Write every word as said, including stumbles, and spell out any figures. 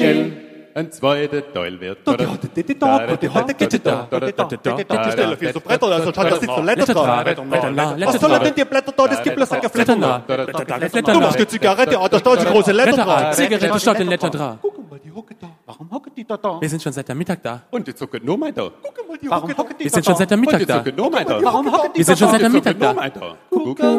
Ein zweiter Teil wird. Da, die hatte die da, die hatte die da, die Stelle für so Bretter, also schaut, das sind so Letter dran. Was soll denn die Blätter da? Das gibt bloß ein Blätter da. Du machst die Zigarette, da stehen so große Letter dran. Zigarette statt den Letter dran. Guck mal, die hocke da. Warum hocke die da da? Wir sind schon seit der Mittag da. Und die zucken nur mal da. Guck mal, die hocke da. Wir sind schon seit der Und Mittag die da. zucken nur mal da. Warum hocke die Wir sind schon seit der Die Mittag zucken nur da. mal da. Gucken